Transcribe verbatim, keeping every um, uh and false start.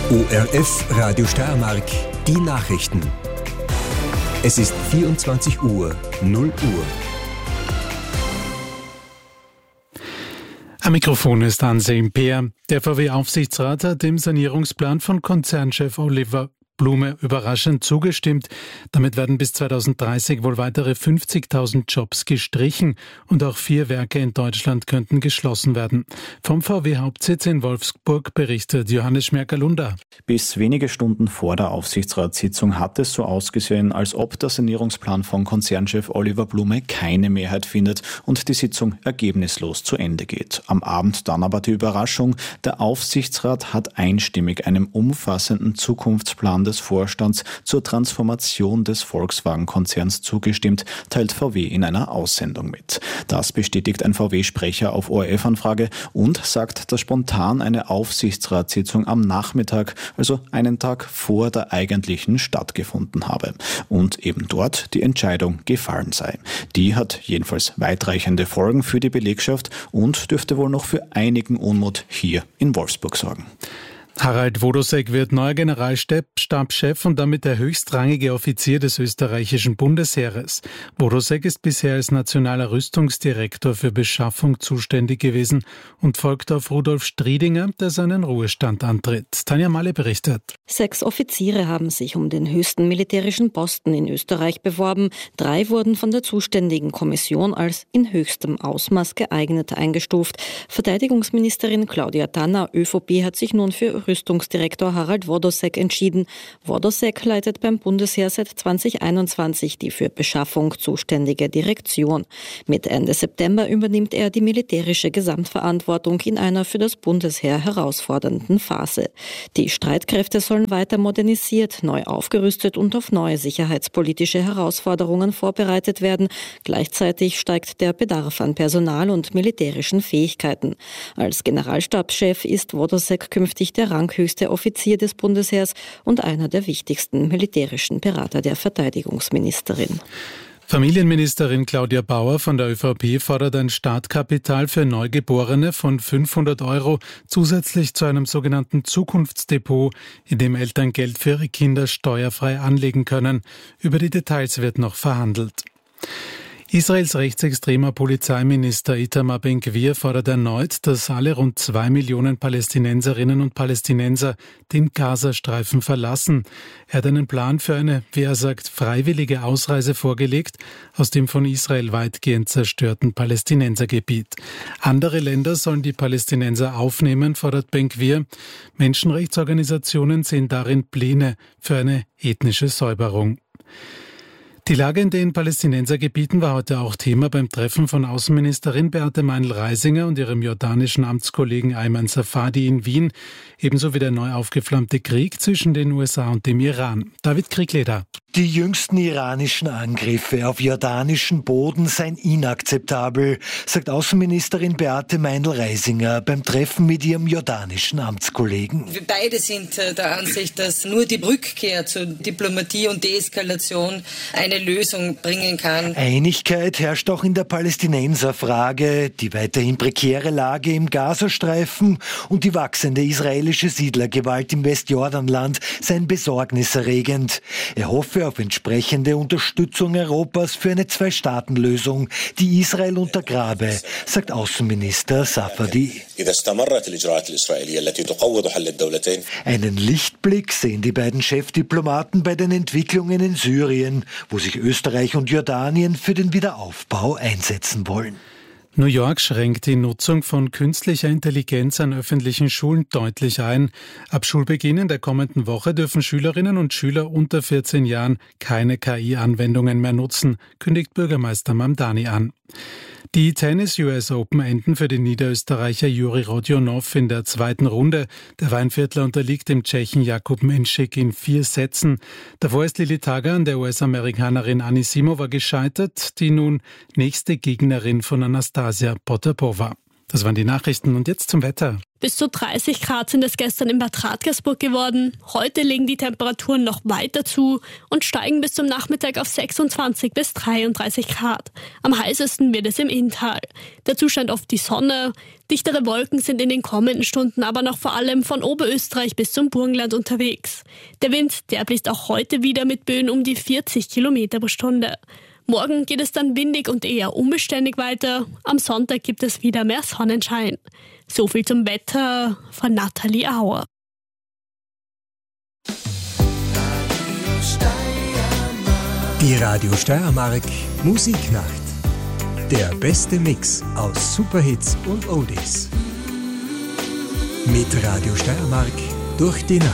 O R F Radio Steiermark, die Nachrichten. Es ist vierundzwanzig Uhr, null Uhr. Am Mikrofon ist Ansel Peer. Der V W-Aufsichtsrat hat dem Sanierungsplan von Konzernchef Oliver Blume überraschend zugestimmt. Damit werden bis zweitausenddreißig wohl weitere fünfzigtausend Jobs gestrichen und auch vier Werke in Deutschland könnten geschlossen werden. Vom V W-Hauptsitz in Wolfsburg berichtet Johannes Schmerkalunda. Bis wenige Stunden vor der Aufsichtsratssitzung hat es so ausgesehen, als ob der Sanierungsplan von Konzernchef Oliver Blume keine Mehrheit findet und die Sitzung ergebnislos zu Ende geht. Am Abend dann aber die Überraschung, der Aufsichtsrat hat einstimmig einem umfassenden Zukunftsplan des Vorstands zur Transformation des Volkswagen-Konzerns zugestimmt, teilt V W in einer Aussendung mit. Das bestätigt ein V W-Sprecher auf O R F-Anfrage und sagt, dass spontan eine Aufsichtsratssitzung am Nachmittag, also einen Tag vor der eigentlichen, stattgefunden habe und eben dort die Entscheidung gefallen sei. Die hat jedenfalls weitreichende Folgen für die Belegschaft und dürfte wohl noch für einigen Unmut hier in Wolfsburg sorgen. Harald Wodosek wird neuer Generalstabschef und damit der höchstrangige Offizier des österreichischen Bundesheeres. Wodosek ist bisher als nationaler Rüstungsdirektor für Beschaffung zuständig gewesen und folgt auf Rudolf Striedinger, der seinen Ruhestand antritt. Tanja Malle berichtet. Sechs Offiziere haben sich um den höchsten militärischen Posten in Österreich beworben. Drei wurden von der zuständigen Kommission als in höchstem Ausmaß geeignet eingestuft. Verteidigungsministerin Claudia Tanner, ÖVP, hat sich nun für Rüstungsdirektor Harald Wodosek entschieden. Wodosek leitet beim Bundesheer seit zweitausendeinundzwanzig die für Beschaffung zuständige Direktion. Mit Ende September übernimmt er die militärische Gesamtverantwortung in einer für das Bundesheer herausfordernden Phase. Die Streitkräfte sollen weiter modernisiert, neu aufgerüstet und auf neue sicherheitspolitische Herausforderungen vorbereitet werden. Gleichzeitig steigt der Bedarf an Personal und militärischen Fähigkeiten. Als Generalstabschef ist Wodosek künftig der ranghöchste Offizier des Bundesheers und einer der wichtigsten militärischen Berater der Verteidigungsministerin. Familienministerin Claudia Bauer von der ÖVP fordert ein Startkapital für Neugeborene von fünfhundert Euro zusätzlich zu einem sogenannten Zukunftsdepot, in dem Eltern Geld für ihre Kinder steuerfrei anlegen können. Über die Details wird noch verhandelt. Israels rechtsextremer Polizeiminister Itamar Ben-Gvir fordert erneut, dass alle rund zwei Millionen Palästinenserinnen und Palästinenser den Gazastreifen verlassen. Er hat einen Plan für eine, wie er sagt, freiwillige Ausreise vorgelegt aus dem von Israel weitgehend zerstörten Palästinensergebiet. Andere Länder sollen die Palästinenser aufnehmen, fordert Ben-Gvir. Menschenrechtsorganisationen sehen darin Pläne für eine ethnische Säuberung. Die Lage in den Palästinensergebieten war heute auch Thema beim Treffen von Außenministerin Beate Meinl-Reisinger und ihrem jordanischen Amtskollegen Ayman Safadi in Wien, ebenso wie der neu aufgeflammte Krieg zwischen den U S A und dem Iran. David Kriegleder. Die jüngsten iranischen Angriffe auf jordanischen Boden seien inakzeptabel, sagt Außenministerin Beate Meinl-Reisinger beim Treffen mit ihrem jordanischen Amtskollegen. Wir beide sind der Ansicht, dass nur die Rückkehr zur Diplomatie und Deeskalation eine Lösung bringen kann. Einigkeit herrscht auch in der Palästinenserfrage. Die weiterhin prekäre Lage im Gazastreifen und die wachsende israelische Siedlergewalt im Westjordanland seien besorgniserregend. Er hoffe auf entsprechende Unterstützung Europas für eine Zwei-Staaten-Lösung, die Israel untergrabe, sagt Außenminister Safadi. Einen Lichtblick sehen die beiden Chefdiplomaten bei den Entwicklungen in Syrien, wo sich Österreich und Jordanien für den Wiederaufbau einsetzen wollen. New York schränkt die Nutzung von künstlicher Intelligenz an öffentlichen Schulen deutlich ein. Ab Schulbeginn in der kommenden Woche dürfen Schülerinnen und Schüler unter vierzehn Jahren keine K I-Anwendungen mehr nutzen, kündigt Bürgermeister Mamdani an. Die Tennis-U S Open enden für den Niederösterreicher Juri Rodionov in der zweiten Runde. Der Weinviertler unterliegt dem Tschechen Jakub Menšik in vier Sätzen. Davor ist Lili Tager an der U S-Amerikanerin Anisimova gescheitert, die nun nächste Gegnerin von Anastasia Potapova. Das waren die Nachrichten und jetzt zum Wetter. Bis zu dreißig Grad sind es gestern in Bad Radkersburg geworden. Heute legen die Temperaturen noch weiter zu und steigen bis zum Nachmittag auf sechsundzwanzig bis dreiunddreißig Grad. Am heißesten wird es im Inntal. Dazu scheint oft die Sonne. Dichtere Wolken sind in den kommenden Stunden aber noch vor allem von Oberösterreich bis zum Burgenland unterwegs. Der Wind, der bläst auch heute wieder mit Böen um die vierzig Kilometer pro Stunde. Morgen geht es dann windig und eher unbeständig weiter. Am Sonntag gibt es wieder mehr Sonnenschein. So viel zum Wetter von Nathalie Auer. Die Radio Steiermark Musiknacht. Der beste Mix aus Superhits und Oldies. Mit Radio Steiermark durch die Nacht.